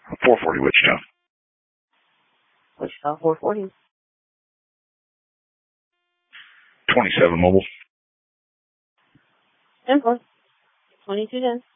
440 Wichita. Wichita 440. 27 mobile. 10-4. 2210.